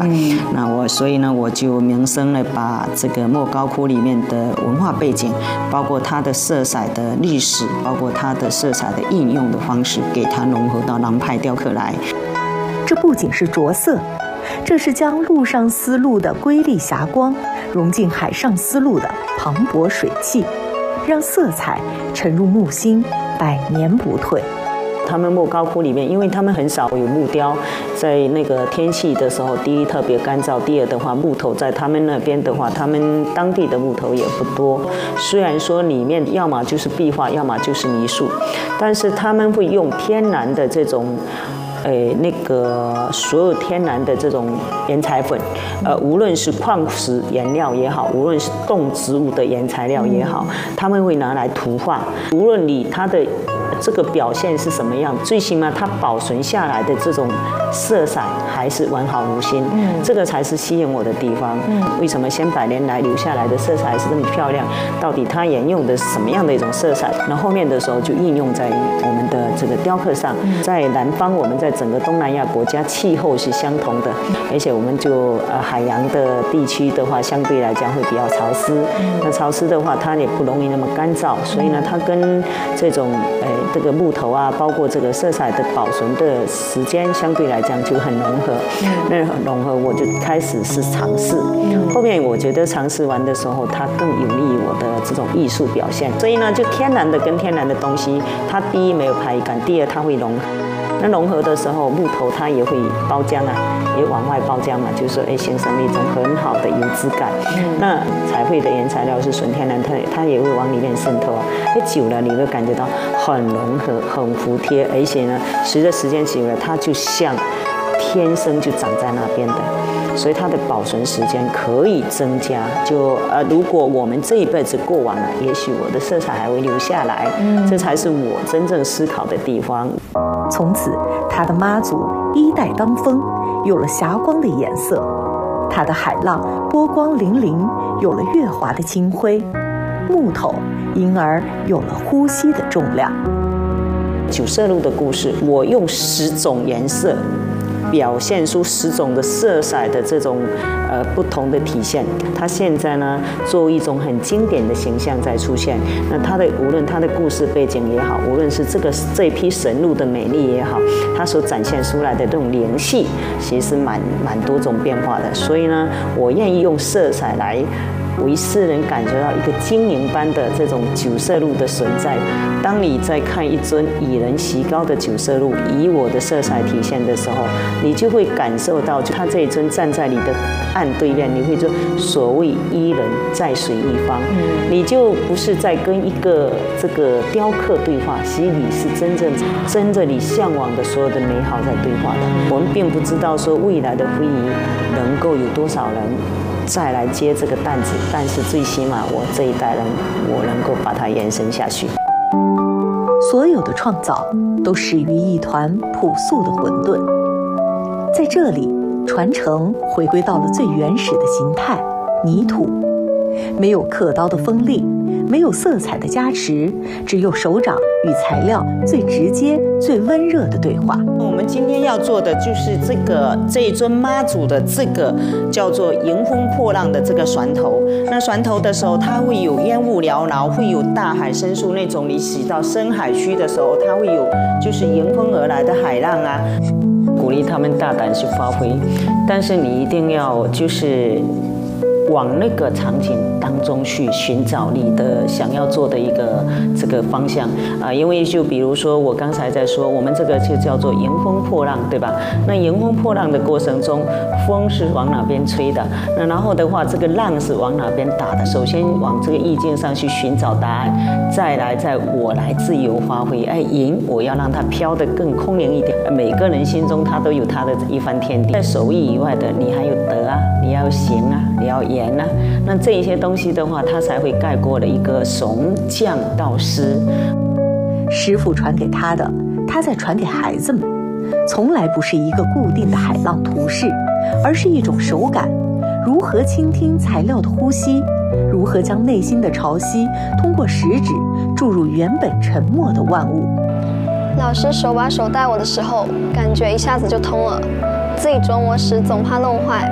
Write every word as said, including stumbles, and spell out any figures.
了。嗯、那我所以呢，我就萌生了把这个莫高窟里面的文化背景，包括它的色彩的历史，包括它的色彩的应用的方式，给它融合到南派雕刻来。 这不仅是着色，这是将陆上丝路的瑰丽霞光融进海上丝路的磅礴水汽，让色彩沉入木心，百年不退。 他们莫高窟里面，因为他们很少有木雕，在那个天气的时候，第一特别干燥，第二的话木头在他们那边的话，他们当地的木头也不多。虽然说里面要么就是壁画，要么就是泥塑，但是他们会用天然的这种。呃，那个所有天然的这种颜彩粉，呃，无论是矿石颜料也好，无论是动植物的原材料也好，他们会拿来涂画。无论你它的这个表现是什么样，最起码它保存下来的这种色彩还是完好无新。嗯，这个才是吸引我的地方。嗯，为什么千百年来留下来的色彩是这么漂亮？到底它沿用的是什么样的一种色彩？那后面的时候就应用在我们的这个雕刻上。在南方，我们在整个东南亚国家气候是相同的，而且我们就呃海洋的地区的话，相对来讲会比较潮湿。那潮湿的话，它也不容易那么干燥，所以呢，它跟这种呃这个木头啊，包括这个色彩的保存的时间，相对来讲就很融合。那融合我就开始是尝试，后面我觉得尝试完的时候，它更有利于我的这种艺术表现。所以呢，就天然的跟天然的东西，它第一没有排感，第二它会融合。那融合的时候，木头它也会包浆啊，也往外包浆嘛，就是说，哎，形成了一种很好的油脂感。嗯、那彩绘的原材料是纯天然，它它也会往里面渗透啊。哎，久了你会感觉到很融合、很服帖，而且呢，随着时间久了，它就像天生就长在那边的。所以它的保存时间可以增加。就呃，如果我们这一辈子过完了，也许我的色彩还会留下来。嗯，这才是我真正思考的地方。 从此，他的妈祖一代当风，有了霞光的颜色；他的海浪波光粼粼，有了月华的清辉。木头因而有了呼吸的重量。 九色鹿的故事，我用十种颜色表现出十种的色彩的这种呃不同的体现。它现在呢，作为一种很经典的形象在出现。那它的无论它的故事背景也好，无论是这个这批神鹿的美丽也好，它所展现出来的这种灵气，其实蛮蛮多种变化的。所以呢，我愿意用色彩来为世人感觉到一个精灵般的这种九色鹿的存在。当你在看一尊以人习高的九色鹿，以我的色彩体现的时候，你就会感受到，就他这一尊站在你的岸对面，你会说所谓伊人在水一方，你就不是在跟一个这个雕刻对话，其实你是真正真正你向往的所有的美好在对话的。我们并不知道说未来的会议能够有多少人再来接这个担子，但是最起码我这一代人，我能够把它延伸下去。 所有的创造都始于一团朴素的混沌，在这里，传承回归到了最原始的形态——泥土。没有刻刀的锋利，没有色彩的加持，只有手掌与材料最直接、最温热的对话。 我们今天要做的就是这个这一尊妈祖的这个叫做迎风破浪的这个船头。那船头的时候，它会有烟雾缭绕，会有大海深处那种你洗到深海区的时候，它会有就是迎风而来的海浪啊。鼓励他们大胆去发挥，但是你一定要就是往那个场景当中去寻找你的想要做的一个这个方向啊、呃，因为就比如说我刚才在说，我们这个就叫做迎风破浪，对吧？那迎风破浪的过程中，风是往哪边吹的？那然后的话，这个浪是往哪边打的？首先往这个意境上去寻找答案，再来在我来自由发挥。哎，迎我要让它飘得更空灵一点。每个人心中他都有他的一番天地。在手艺以外的，你还有德啊，你要行啊，你要言。那这一些东西的话，它才会盖过了一个从匠到师。 师父传给他的，他在传给孩子们，从来不是一个固定的海浪图式，而是一种手感。如何倾听材料的呼吸，如何将内心的潮汐通过食指注入原本沉默的万物。 老师手把手带我的时候，感觉一下子就通了。自己琢磨时总怕弄坏，